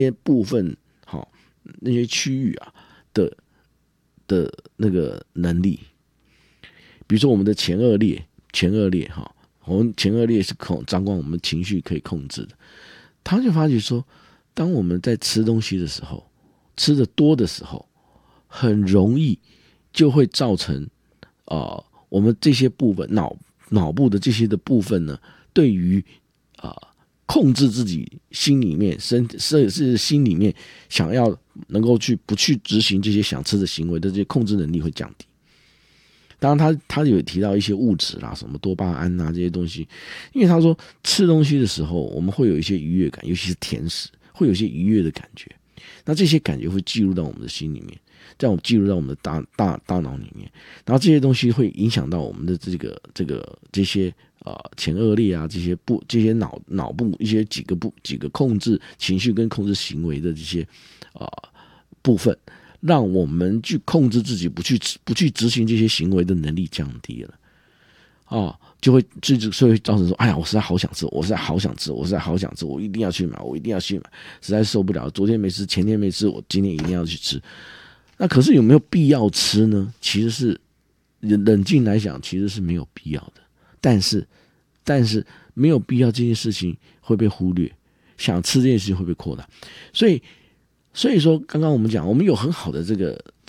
些部分那些区域的那个能力，比如说我们的前二列我们前二列是掌管我们情绪可以控制的。他就发觉说，当我们在吃东西的时候，吃的多的时候，很容易就会造成我们这些部分脑部的这些的部分呢，对于控制自己心里面是心里面想要能够不去执行这些想吃的行为的这些控制能力会降低。当然他有提到一些物质啦，什么多巴胺啊这些东西，因为他说吃东西的时候我们会有一些愉悦感，尤其是甜食会有一些愉悦的感觉，那这些感觉会记录到我们的心里面，记录到我们的大脑里面，然后这些东西会影响到我们的这些前二列啊，这些脑部一些几个控制情绪跟控制行为的这些部分，让我们去控制自己不去执行这些行为的能力降低了就会造成说，哎呀，我实在好想吃，我实在好想吃，我一定要去买，实在受不了，昨天没吃，前天没吃，我今天一定要去吃。那可是有没有必要吃呢？其实是冷静来讲，其实是没有必要的。但是没有必要这件事情会被忽略，想吃这件事情会被扩大。所以说，刚刚我们讲，我们有很好的这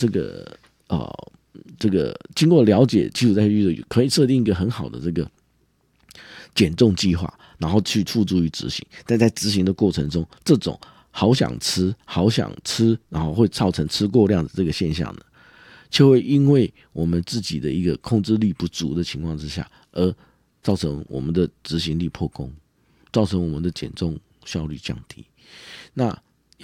个经过了解基础代谢率的，可以设定一个很好的这个减重计划，然后去付诸于执行。但在执行的过程中，这种好想吃，然后会造成吃过量的这个现象呢，就会因为我们自己的一个控制力不足的情况之下，而造成我们的执行力破功，造成我们的减重效率降低。那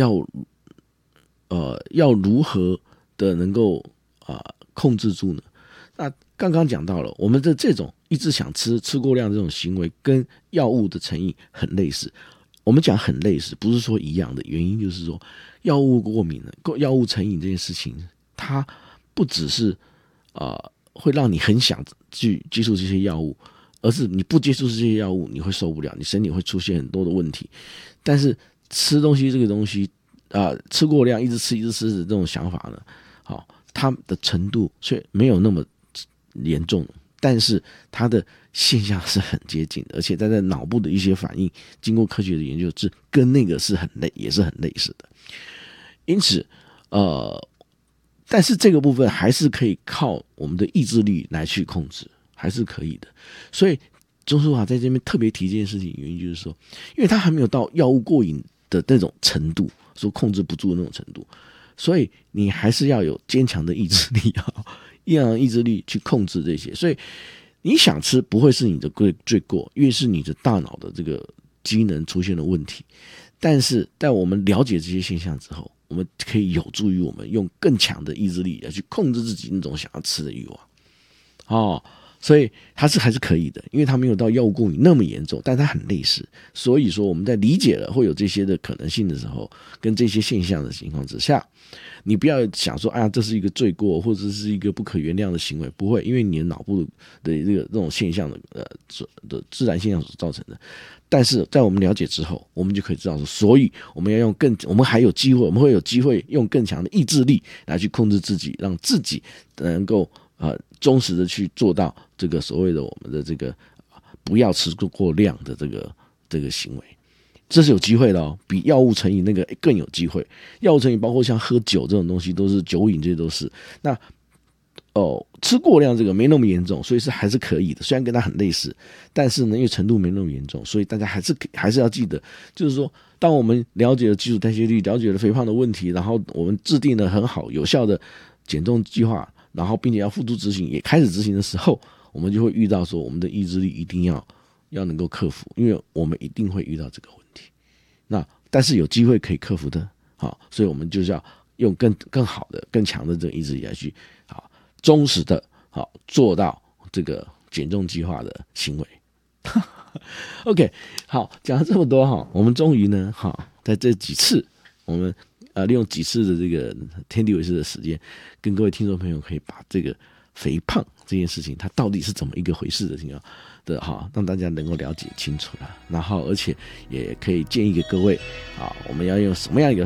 要如何的能够控制住呢？那刚刚讲到了，我们的这种一直想吃过量这种行为，跟药物的成瘾很类似。我们讲很类似，不是说一样的，原因就是说，药物过敏药物成瘾这件事情，它不只是会让你很想去接触这些药物，而是你不接触这些药物，你会受不了，你身体会出现很多的问题。但是吃东西这个东西吃过量，一直吃的这种想法呢，它的程度虽没有那么严重，但是它的现象是很接近的，而且在脑部的一些反应，经过科学的研究是跟那个也是很类似的。因此但是这个部分还是可以靠我们的意志力来去控制，还是可以的。所以钟书华在这边特别提这件事情，原因就是说，因为他还没有到药物过瘾的那种程度，说控制不住的那种程度，所以你还是要有坚强的意志力意志力去控制这些。所以你想吃不会是你的罪过，因为是你的大脑的这个机能出现了问题。但是在我们了解这些现象之后，我们可以有助于我们用更强的意志力来去控制自己那种想要吃的欲望所以它还是可以的，因为它没有到药物过敏那么严重，但它很类似。所以说我们在理解了会有这些的可能性的时候，跟这些现象的情况之下，你不要想说这是一个罪过或者是一个不可原谅的行为，不会，因为你的脑部的这种现象的自然现象所造成的。但是在我们了解之后，我们就可以知道说，所以我们要我们会有机会用更强的意志力来去控制自己，让自己能够忠实的去做到这个所谓的我们的这个不要吃过量的这个行为，这是有机会的比药物成瘾那个更有机会。药物成瘾包括像喝酒这种东西，都是酒瘾，这些都是。那吃过量这个没那么严重，所以还是可以的。虽然跟它很类似，但是呢，因为程度没那么严重，所以大家还是要记得，就是说，当我们了解了基础代谢率，了解了肥胖的问题，然后我们制定了很好有效的减重计划，然后并且要付诸执行，也开始执行的时候，我们就会遇到说，我们的意志力一定要能够克服，因为我们一定会遇到这个问题。但是有机会可以克服的，所以我们就是要用更好的、更强的这个意志力来去忠实的做到这个减重计划的行为。OK， 好，讲了这么多我们终于呢在这几次我们利用几次的这个天地为师的时间，跟各位听众朋友可以把这个肥胖这件事情它到底是怎么一个回事的让大家能够了解清楚了。然后而且也可以建议给各位我们要用什么样一个